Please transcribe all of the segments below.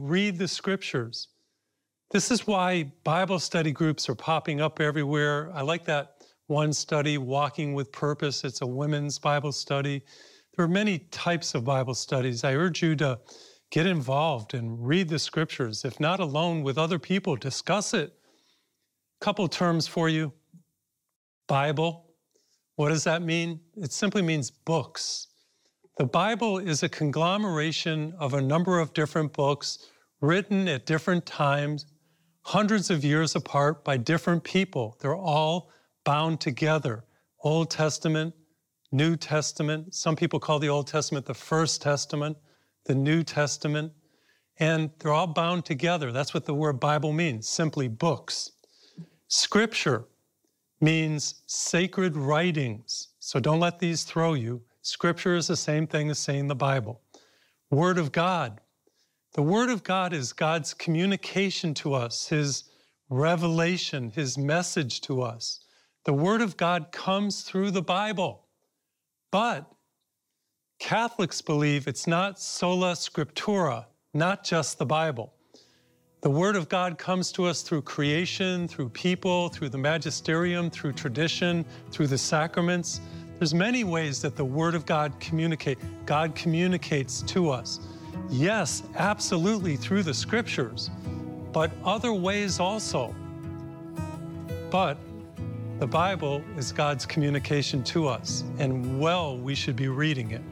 read the scriptures. This is why Bible study groups are popping up everywhere. I like that one study, Walking with Purpose. It's a women's Bible study. There are many types of Bible studies. I urge you to get involved and read the scriptures. If not alone, with other people, discuss it. Couple terms for you. Bible. What does that mean? It simply means books. The Bible is a conglomeration of a number of different books written at different times, hundreds of years apart by different people. They're all bound together. Old Testament, New Testament. Some people call the Old Testament the First Testament, the New Testament, and they're all bound together. That's what the word Bible means, simply books. Scripture means sacred writings. So don't let these throw you. Scripture is the same thing as saying the Bible. Word of God. The Word of God is God's communication to us, His revelation, His message to us. The Word of God comes through the Bible. But Catholics believe it's not sola scriptura, not just the Bible. The Word of God comes to us through creation, through people, through the magisterium, through tradition, through the sacraments. There's many ways that the Word of God communicates to us. Yes, absolutely through the Scriptures, but other ways also. But the Bible is God's communication to us, and well, we should be reading it.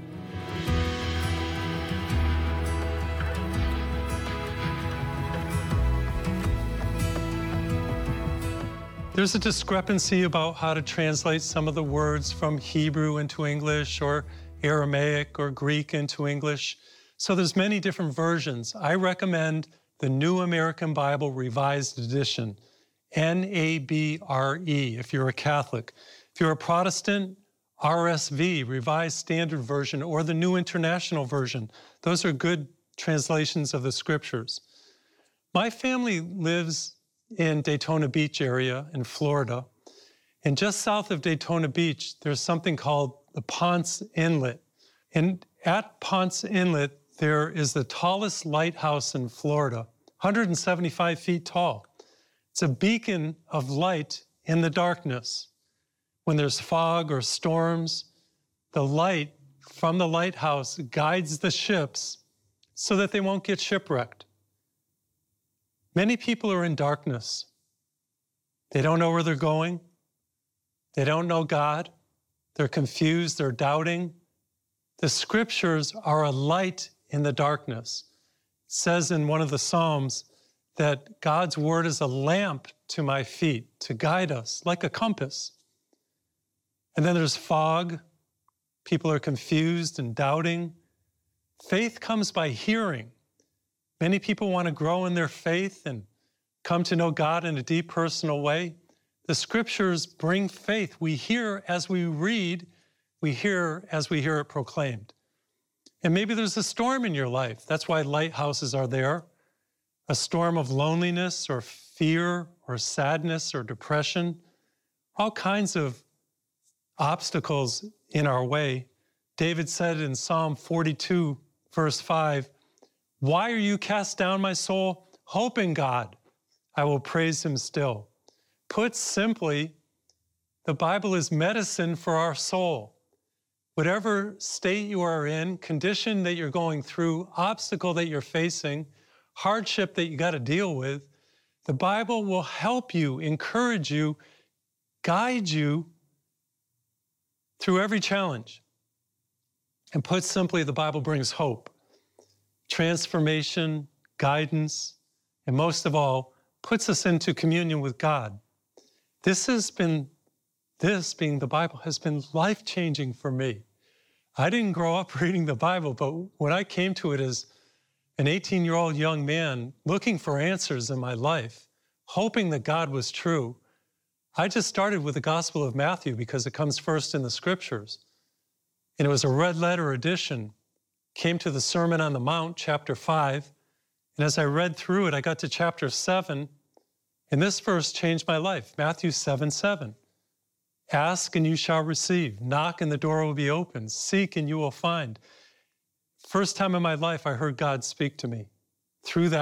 There's a discrepancy about how to translate some of the words from Hebrew into English or Aramaic or Greek into English. So there's many different versions. I recommend the New American Bible Revised Edition, NABRE, if you're a Catholic. If you're a Protestant, RSV, Revised Standard Version, or the New International Version. Those are good translations of the scriptures. My family lives in Daytona Beach area in Florida. And just south of Daytona Beach, there's something called the Ponce Inlet. And at Ponce Inlet, there is the tallest lighthouse in Florida, 175 feet tall. It's a beacon of light in the darkness. When there's fog or storms, the light from the lighthouse guides the ships so that they won't get shipwrecked. Many people are in darkness. They don't know where they're going. They don't know God. They're confused. They're doubting. The scriptures are a light in the darkness. It says in one of the Psalms that God's word is a lamp to my feet to guide us like a compass. And then there's fog. People are confused and doubting. Faith comes by hearing. Many people want to grow in their faith and come to know God in a deep personal way. The scriptures bring faith. We hear as we read, we hear as we hear it proclaimed. And maybe there's a storm in your life. That's why lighthouses are there. A storm of loneliness or fear or sadness or depression. All kinds of obstacles in our way. David said in Psalm 42, verse 5, "Why are you cast down, my soul? Hope in God. I will praise Him still." Put simply, the Bible is medicine for our soul. Whatever state you are in, condition that you're going through, obstacle that you're facing, hardship that you got to deal with, the Bible will help you, encourage you, guide you through every challenge. And put simply, the Bible brings hope, transformation, guidance, and most of all, puts us into communion with God. This being the Bible, has been life-changing for me. I didn't grow up reading the Bible, but when I came to it as an 18-year-old young man looking for answers in my life, hoping that God was true, I just started with the Gospel of Matthew because it comes first in the scriptures. And it was a red letter edition. Came to the Sermon on the Mount, chapter 5. And as I read through it, I got to chapter 7. And this verse changed my life, Matthew 7:7. Ask and you shall receive. Knock and the door will be opened. Seek and you will find. First time in my life I heard God speak to me through that